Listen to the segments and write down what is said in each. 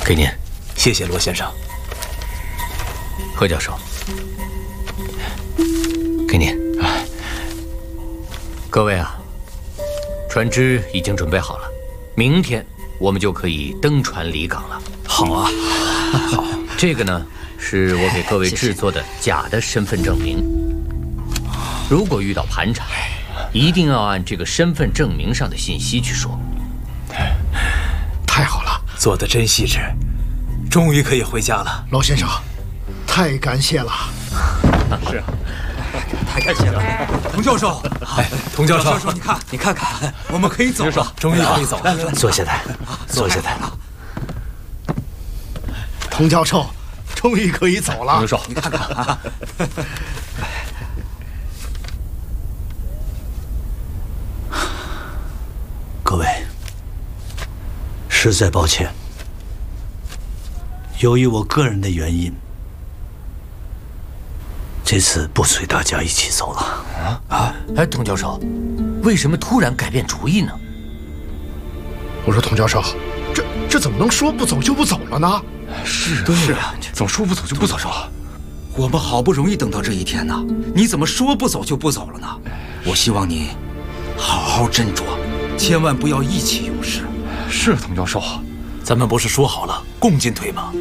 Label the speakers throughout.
Speaker 1: 给您，
Speaker 2: 谢谢罗先生。
Speaker 1: 何教授，给您。各位啊，船只已经准备好了，明天我们就可以登船离港了。
Speaker 2: 好啊，好。
Speaker 1: 这个呢，是我给各位制作的假的身份证明。如果遇到盘查，一定要按这个身份证明上的信息去说。
Speaker 2: 太好了，做得真细致，终于可以回家了。
Speaker 3: 老先生，太感谢了。
Speaker 2: 是啊，太感谢了。童教授，童教授，你看看，我们可以走了，终于可以走了。来，
Speaker 1: 坐下来，坐下来。
Speaker 3: 童教授，终于可以走了。
Speaker 2: 童教授，你看看啊。
Speaker 4: 各位，实在抱歉，由于我个人的原因，这次不随大家一起走了。
Speaker 1: 童教授，为什么突然改变主意呢？
Speaker 3: 我说童教授，这怎么能说不走就不走了呢？
Speaker 2: 是啊，怎么说不走就不走啊？
Speaker 5: 我们好不容易等到这一天呢，你怎么说不走就不走了呢？我希望你好好斟酌，千万不要意气用事。
Speaker 2: 是童教授，咱们不是说好了共进退吗？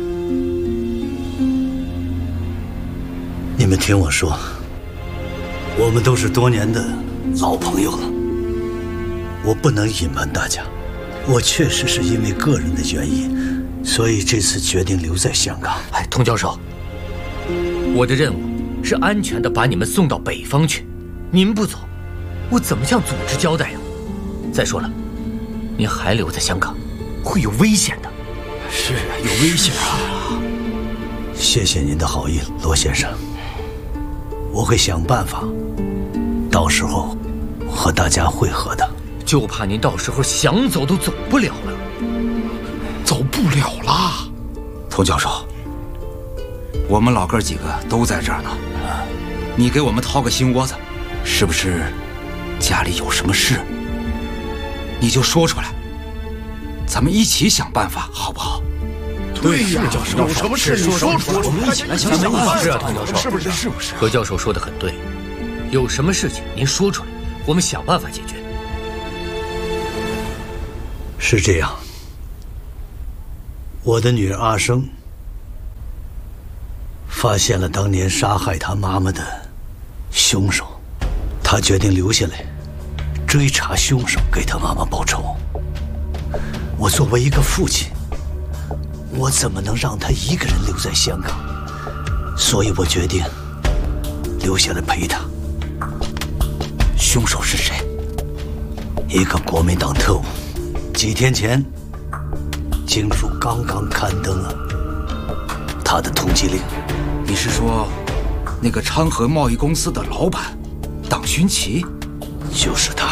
Speaker 4: 你们听我说，我们都是多年的老朋友了，我不能隐瞒大家，我确实是因为个人的原因，所以这次决定留在香港。
Speaker 1: 童教授，我的任务是安全地把你们送到北方去，您不走，我怎么向组织交代呀？再说了，您还留在香港，会有危险的。
Speaker 2: 是啊，有危险啊！
Speaker 4: 谢谢您的好意，罗先生，我会想办法，到时候和大家会合的。
Speaker 1: 就怕您到时候想走都走不了了。
Speaker 3: 走不了了。
Speaker 5: 童教授，我们老哥几个都在这儿呢，你给我们掏个心窝子，是不是家里有什么事？你就说出来，咱们一起想办法，好不好？
Speaker 3: 对呀，有什么事你说出来，我们一起来想想办法。
Speaker 1: 是啊，童教授，是不是？何教授说的很对，有什么事情您说出来，我们想办法解决。
Speaker 4: 是这样，我的女儿阿生发现了当年杀害她妈妈的凶手，她决定留下来追查凶手，给她妈妈报仇。我作为一个父亲，我怎么能让她一个人留在香港？所以我决定留下来陪她。
Speaker 5: 凶手是谁？
Speaker 4: 一个国民党特务。几天前，京书刚刚刊登了他的通缉令。
Speaker 5: 你是说，那个昌河贸易公司的老板党勋奇？
Speaker 4: 就是他。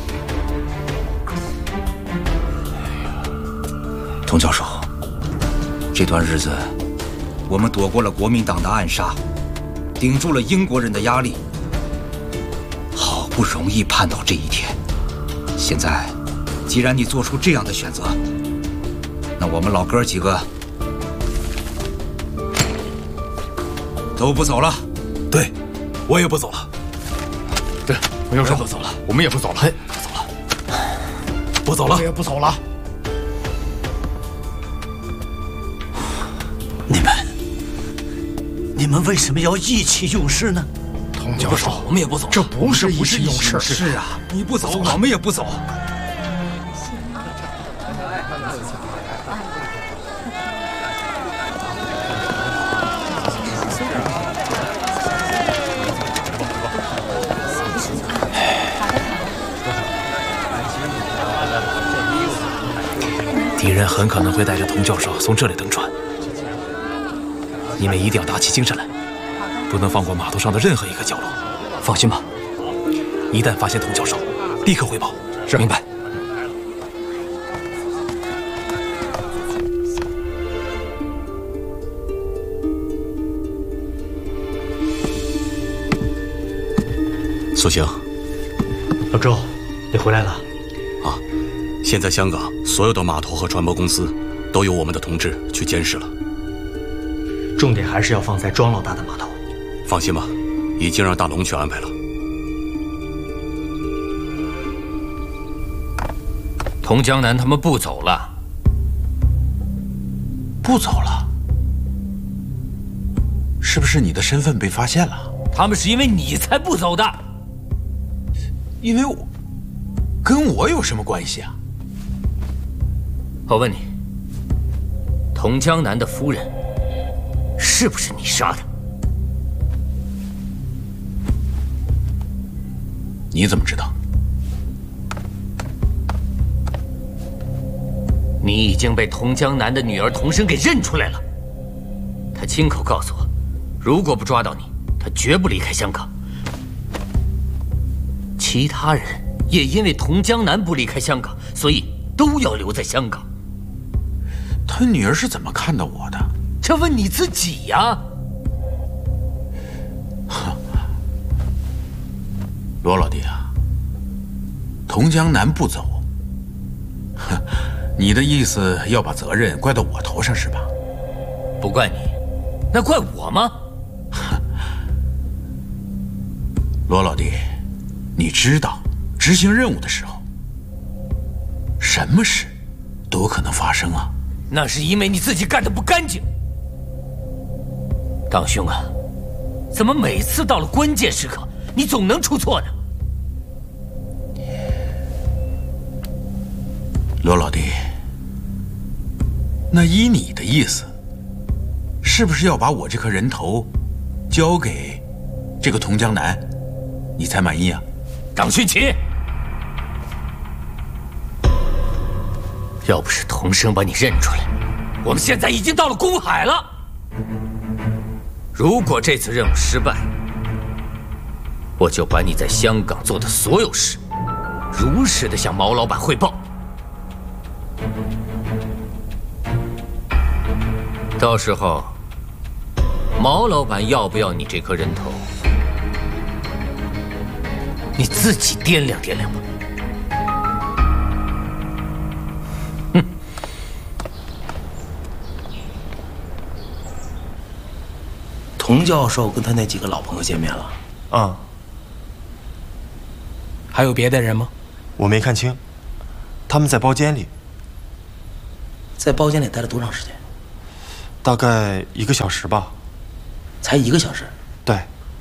Speaker 5: 童教授，这段日子，我们躲过了国民党的暗杀，顶住了英国人的压力，好不容易盼到这一天。现在，既然你做出这样的选择，那我们老哥几个都不走了。
Speaker 2: 对，我也不走了。
Speaker 6: 对，童教授不走了，我们也不走了。
Speaker 2: 不走了，不走了，
Speaker 3: 我也不走了。
Speaker 4: 你们为什么要意气用事呢？
Speaker 3: 童教授，
Speaker 2: 我们也不走。
Speaker 3: 这不是意气用事。
Speaker 5: 是啊，你不走，我们也不走。
Speaker 2: 敌人很可能会带着童教授从这里登船。你们一定要打起精神来，不能放过码头上的任何一个角落。放心吧，一旦发现童教授，立刻汇报。
Speaker 6: 是，
Speaker 2: 明白。
Speaker 7: 苏醒，
Speaker 4: 老周，你回来了。
Speaker 7: 啊，现在香港所有的码头和船舶公司都由我们的同志去监视了。
Speaker 8: 重点还是要放在庄老大的码头。
Speaker 7: 放心吧，已经让大龙去安排了。
Speaker 1: 童江南他们不走了。
Speaker 9: 不走了？是不是你的身份被发现了？
Speaker 1: 他们是因为你才不走的。
Speaker 9: 因为跟我有什么关系啊？
Speaker 1: 我问你，童江南的夫人是不是你杀的？
Speaker 9: 你怎么知道？
Speaker 1: 你已经被童江南的女儿童生给认出来了。他亲口告诉我，如果不抓到你，他绝不离开香港。其他人也因为童江南不离开香港，所以都要留在香港。
Speaker 9: 他女儿是怎么看到我的？
Speaker 1: 这问你自己呀。
Speaker 9: 罗老弟啊，童江南不走，你的意思要把责任怪到我头上是吧？
Speaker 1: 不怪你，那怪我吗？
Speaker 9: 罗老弟，你知道执行任务的时候，什么事都可能发生啊。
Speaker 1: 那是因为你自己干得不干净。党兄啊，怎么每次到了关键时刻，你总能出错呢？
Speaker 9: 罗老弟，那依你的意思，是不是要把我这颗人头交给这个童江南，你才满意啊？
Speaker 1: 党勋奇，要不是童生把你认出来，我们现在已经到了公海了。如果这次任务失败，我就把你在香港做的所有事，如实的向毛老板汇报。到时候，毛老板要不要你这颗人头，你自己掂量掂量吧。
Speaker 10: 童教授跟他那几个老朋友见面了。
Speaker 11: 啊，
Speaker 10: 还有别的人吗？
Speaker 11: 我没看清，他们在包间里。
Speaker 10: 在包间里待了多长时间？
Speaker 11: 大概1个小时吧。
Speaker 10: 才1个小时？
Speaker 11: 对。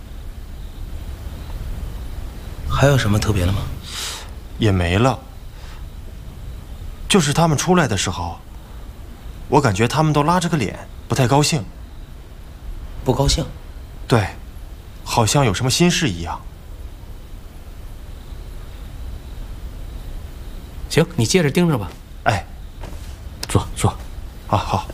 Speaker 10: 还有什么特别的吗？
Speaker 11: 也没了。就是他们出来的时候，我感觉他们都拉着个脸，不太高兴。
Speaker 10: 不高兴？
Speaker 11: 对，好像有什么心事一样。
Speaker 10: 行，你接着盯着吧。
Speaker 11: 哎，
Speaker 4: 坐。
Speaker 11: 啊，好。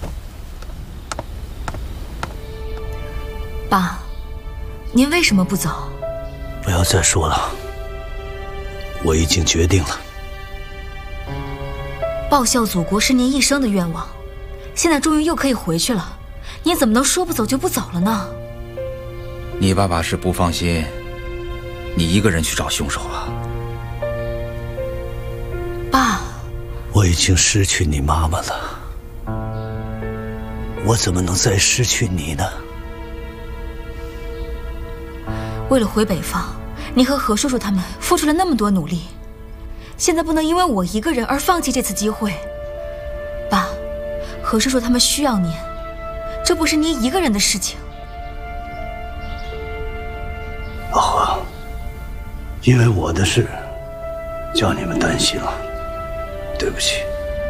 Speaker 12: 爸，您为什么不走？
Speaker 4: 不要再说了，我已经决定了。
Speaker 12: 报效祖国是您一生的愿望，现在终于又可以回去了，您怎么能说不走就不走了呢？
Speaker 5: 你爸爸是不放心你一个人去找凶手啊。
Speaker 12: 爸，
Speaker 4: 我已经失去你妈妈了，我怎么能再失去你呢？
Speaker 12: 为了回北方，你和何叔叔他们付出了那么多努力，现在不能因为我一个人而放弃这次机会。爸，何叔叔他们需要您，这不是您一个人的事情。
Speaker 4: 老何，因为我的事叫你们担心了，对不起。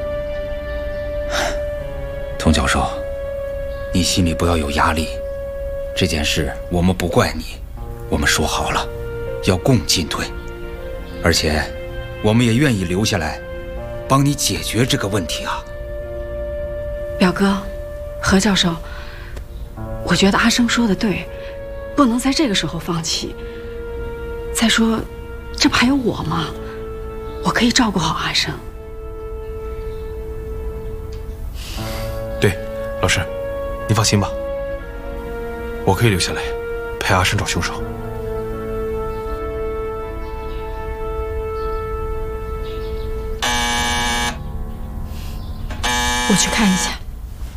Speaker 5: 童教授，你心里不要有压力，这件事我们不怪你，我们说好了要共进退，而且我们也愿意留下来帮你解决这个问题啊。
Speaker 13: 表哥，何教授，我觉得阿生说的对，不能在这个时候放弃。再说，这不还有我吗？我可以照顾好阿生。
Speaker 2: 对，老师，你放心吧，我可以留下来陪阿生找凶手。
Speaker 13: 我去看一下。